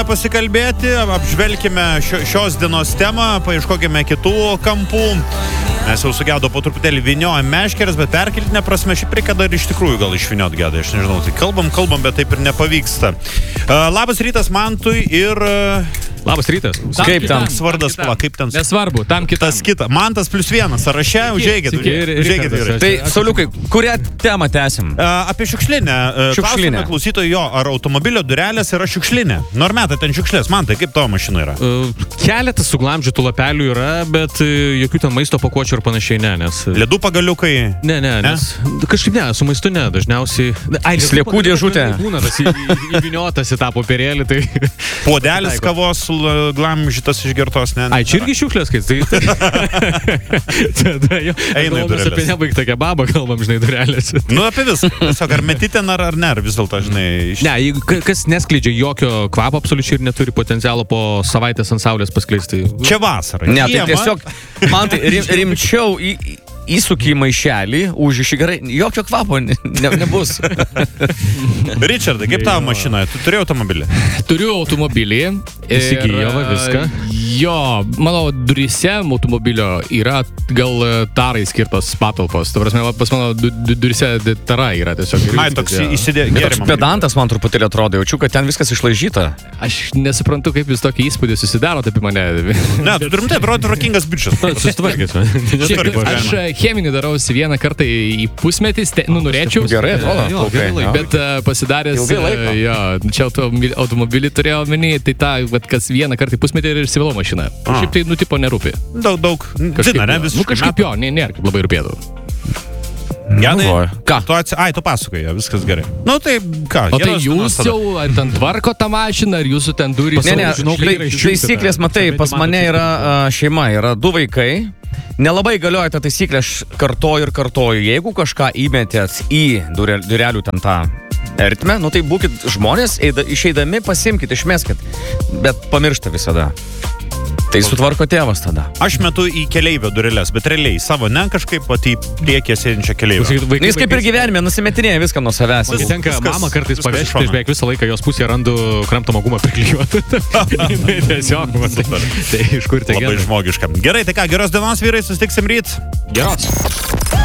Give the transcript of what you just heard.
pasikalbėti, apžvelkime šios dienos temą, paieškokime kitų kampų. Mes jau sugedo po truputėlį vyniojam meškeres, bet perkeltinė prasme šiaip reikia dar iš tikrųjų gal išvyniot gedą, aš nežinau, tai kalbam, bet taip ir nepavyksta. Labas rytas Mantui ir... Labas rytas. Kaip ten svardas, kaip ten... Nesvarbu, tam kitas. Kita. Mantas +1, sąraše, užėkit. Tai, Sauliukai, kurią temą tęsim? Apie šiukšlinę. Klausime klausytojų jo, ar automobilio durelės yra šiukšlinė. Normeta ten šiukšlės. Mantai, kaip tavo mašina yra? Keletas suglamžytų lapelių yra, bet jokių ten maisto pakuočių ir panašiai ne, nes... Ledų pagaliukai? Ne, nes... Kažkaip ne, su maistu ne, dažniausiai... Sliekų dėžutė. Būna tas įvyniotas į tą popierėlį, tai... Puodelis kavos glamžytas išgertos, ne? Ai, čia irgi šiukšlės, kai tai... Tada jau... Eina į durelės. Apie nebaigtą kebabą kalbam, žinai, durelės. Nu, apie viską. Tiesiog ar meti ten, ar ne, ar vis dėlto, žinai... Ne, kas neskleidžia jokio kvapo absoliučiai ir neturi potencialo po savaitės ant saulės paskleisti. Čia vasara. Ne, tai tiesiog, man tai rimčiau įsuki į maišelį, užiši gerai, jokio kvapo nebus. Richardai, kaip tavo mašina? Tu turi automobilį? Turiu automobilį. Įsigijo viską. Jo, mano duryse automobilio yra gal tarai skirtos patalpos. Ta prasme, pas mano duryse tara yra tiesiog. Ai, toks įsidėjo. Toks pedantas man truputėlį atrodo, jaučiu, kad ten viskas išlaižyta. Aš nesuprantu, kaip jūs tokį įspūdį susidarot apie mane. Ne, tu turim tai atrodo rokingas bičias. Susitvarkės, Aš cheminį darausi vieną kartą į pusmetį, norėčiau. Gerai, atrodo. Bet pasidaręs, čia automobilį turėjau omeny, tai tą, kas vieną kartą į pusmetį ir išsivalau mašiną. Šiaip tai, tipo, nerūpi. Daug. Dina, ne? Kažkaip jo, nėra kaip labai rūpėtų. Janai, ką? Tu pasakoji, viskas gerai. Nu tai ką? O tai jūs jau ten tvarko tą mašiną, ar jūsų ten durys? Ne, taisyklės, matai, pas mane yra šeima, yra 2 vaikai. Nelabai galioja ta taisyklė, aš kartoju. Jeigu kažką įmetėt į durelių ten tą ertmę, nu tai būkit žmonės, išeidami pasimkit, išmeskit, bet pamiršta visada. Tai sutvarko tėvas tada. Aš metu į keleivio dureles, bet realiai savo, ne kažkaip į priekį sėdinčią keleivio. Jis kaip ir gyvenime nusimetinėja viską nuo savęs. Tenka mamą kartais pavežti, tai aš beveik visą laiką jos pusėje randu kramtomą gumą priklijuotą. Tiesiog, tai iš kur tai labai žmogiška. Gerai, tai ką, geros dienos vyrai, susitiksim ryt. Geros.